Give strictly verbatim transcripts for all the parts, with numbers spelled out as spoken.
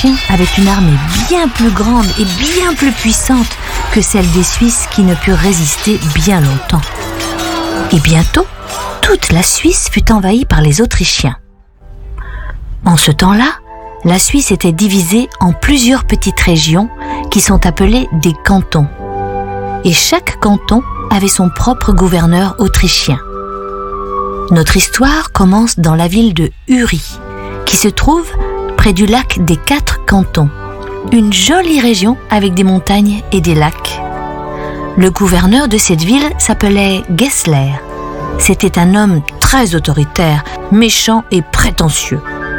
Autrichiens avaient une armée bien plus grande et bien plus puissante que celle des Suisses qui ne purent résister bien longtemps. Et bientôt, toute la Suisse fut envahie par les Autrichiens. En ce temps-là, la Suisse était divisée en plusieurs petites régions qui sont appelées des cantons. Et chaque canton avait son propre gouverneur autrichien. Notre histoire commence dans la ville de Uri, qui se trouve près du lac des Quatre Cantons, une jolie région avec des montagnes et des lacs. Le gouverneur de cette ville s'appelait Gessler. C'était un homme très autoritaire, méchant et prétentieux.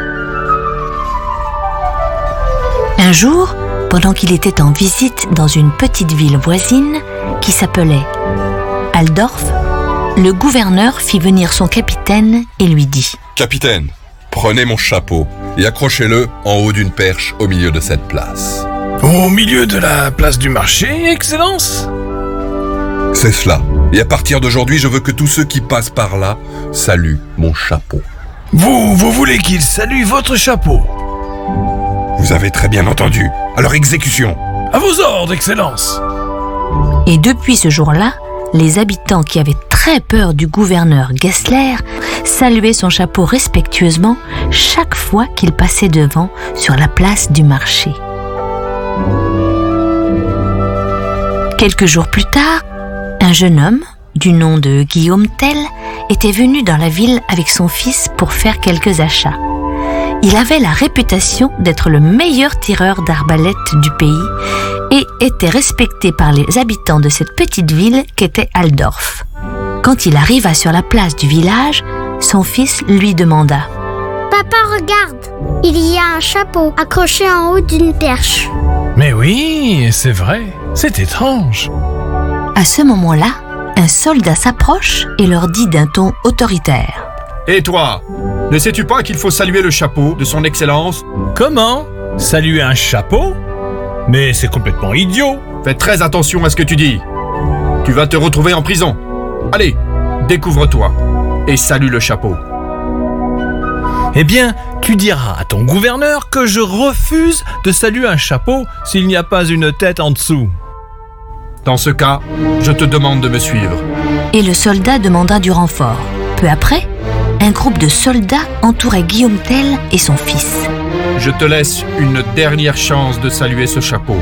Un jour, pendant qu'il était en visite dans une petite ville voisine qui s'appelait Altdorf, le gouverneur fit venir son capitaine et lui dit « Capitaine, prenez mon chapeau et accrochez-le en haut d'une perche au milieu de cette place. » Au milieu de la place du marché, Excellence ? C'est cela. Et à partir d'aujourd'hui, je veux que tous ceux qui passent par là saluent mon chapeau. Vous, vous voulez qu'il salue votre chapeau ? Vous avez très bien entendu. Alors exécution. À vos ordres, Excellence. Et depuis ce jour-là, les habitants qui avaient très peur du gouverneur Gessler saluaient son chapeau respectueusement chaque fois qu'il passait devant sur la place du marché. Quelques jours plus tard, un jeune homme, du nom de Guillaume Tell, était venu dans la ville avec son fils pour faire quelques achats. Il avait la réputation d'être le meilleur tireur d'arbalète du pays et était respecté par les habitants de cette petite ville qu'était Altdorf. Quand il arriva sur la place du village, son fils lui demanda « Papa, regarde, il y a un chapeau accroché en haut d'une perche. » Mais oui, c'est vrai, c'est étrange. À ce moment-là, un soldat s'approche et leur dit d'un ton autoritaire « Et toi, ne sais-tu pas qu'il faut saluer le chapeau de son Excellence ?» Comment ? Saluer un chapeau ? Mais c'est complètement idiot. Fais très attention à ce que tu dis. Tu vas te retrouver en prison. Allez, découvre-toi et salue le chapeau. Eh bien, tu diras à ton gouverneur que je refuse de saluer un chapeau s'il n'y a pas une tête en dessous. Dans ce cas, je te demande de me suivre. Et le soldat demanda du renfort. Peu après, un groupe de soldats entourait Guillaume Tell et son fils. Je te laisse une dernière chance de saluer ce chapeau.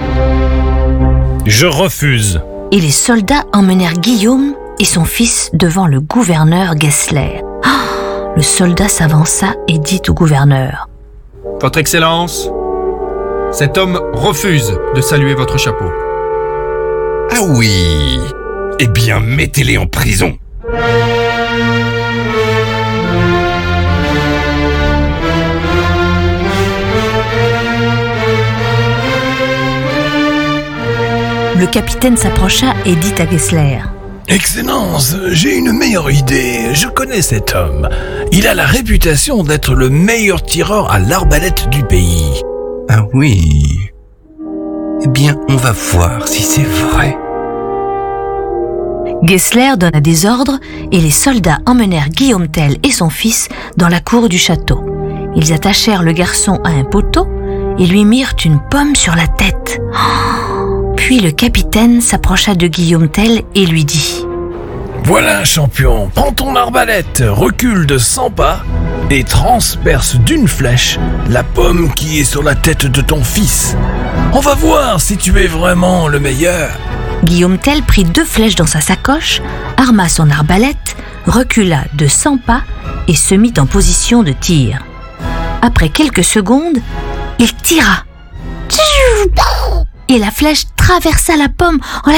Je refuse. Et les soldats emmenèrent Guillaume et son fils devant le gouverneur Gessler. Oh, le soldat s'avança et dit au gouverneur « Votre Excellence, cet homme refuse de saluer votre chapeau. » Ah oui. Eh bien, mettez-les en prison. Le capitaine s'approcha et dit à Gessler « Excellence, j'ai une meilleure idée. Je connais cet homme. Il a la réputation d'être le meilleur tireur à l'arbalète du pays. » Ah oui. Eh bien, on va voir si c'est vrai. Gessler donna des ordres et les soldats emmenèrent Guillaume Tell et son fils dans la cour du château. Ils attachèrent le garçon à un poteau et lui mirent une pomme sur la tête. Oh. Puis le capitaine s'approcha de Guillaume Tell et lui dit « Voilà un champion, prends ton arbalète, recule de cent pas et transperce d'une flèche la pomme qui est sur la tête de ton fils. On va voir si tu es vraiment le meilleur. » Guillaume Tell prit deux flèches dans sa sacoche, arma son arbalète, recula de cent pas et se mit en position de tir. Après quelques secondes, il tira. Et la flèche traversa la pomme en la